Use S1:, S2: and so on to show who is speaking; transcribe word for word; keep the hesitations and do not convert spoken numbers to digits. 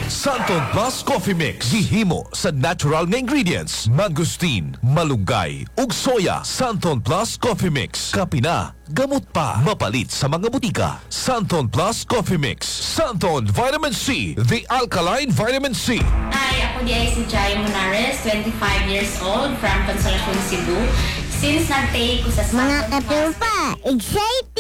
S1: Santon Plus Coffee Mix. Gihimo sa natural nga ingredients. Mangosteen, malunggay, ug soya. Santon Plus Coffee Mix. Kape na, gamot pa. Mapalit sa mga butika. Santon Plus Coffee Mix. Santon Vitamin C. The Alkaline Vitamin C.
S2: Hi, ako di ay si Jai Munares, twenty-five years old, from Consolacion, Cebu. Since nag-take ko sa
S3: Mga
S2: Santon Plus
S3: katupa, excited!